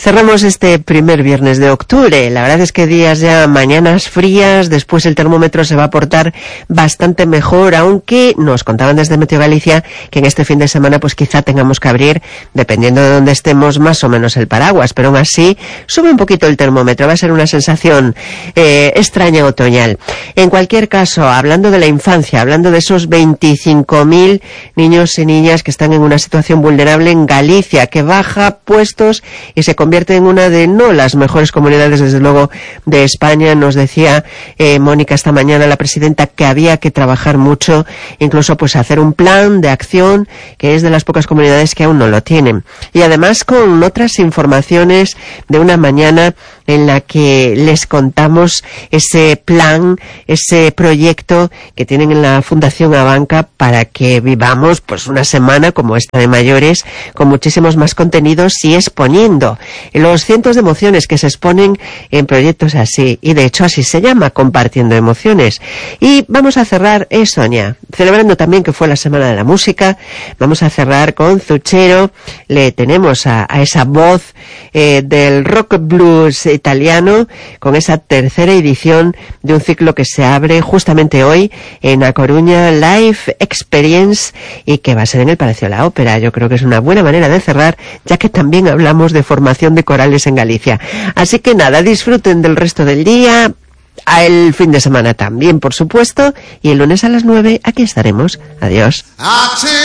Cerramos este primer viernes de octubre. La verdad es que días ya, mañanas frías, después el termómetro se va a portar bastante mejor, aunque nos contaban desde Meteo Galicia que en este fin de semana pues quizá tengamos que abrir, dependiendo de dónde estemos, más o menos el paraguas, pero aún así sube un poquito el termómetro, va a ser una sensación extraña otoñal. En cualquier caso, hablando de la infancia, hablando de esos 25.000 niños y niñas que están en una situación vulnerable en Galicia, que baja puestos y se convierte en una de no las mejores comunidades, desde luego, de España. Nos decía Mónica esta mañana, la presidenta, que había que trabajar mucho, incluso pues hacer un plan de acción, que es de las pocas comunidades que aún no lo tienen. Y además con otras informaciones de una mañana en la que les contamos ese plan, ese proyecto que tienen en la Fundación Abanca para que vivamos pues una semana como esta de mayores, con muchísimos más contenidos y exponiendo los cientos de emociones que se exponen en proyectos así, y de hecho así se llama, Compartiendo Emociones. Y vamos a cerrar, Sonia, celebrando también que fue la Semana de la Música, vamos a cerrar con Zucchero. Le tenemos a esa voz del rock blues italiano, con esa tercera edición de un ciclo que se abre justamente hoy en A Coruña, Live Experience, y que va a ser en el Palacio de la Ópera. Yo creo que es una buena manera de cerrar, ya que también hablamos de formación de corales en Galicia. Así que nada, disfruten del resto del día, el fin de semana también, por supuesto, y el lunes a las 9 aquí estaremos. Adiós.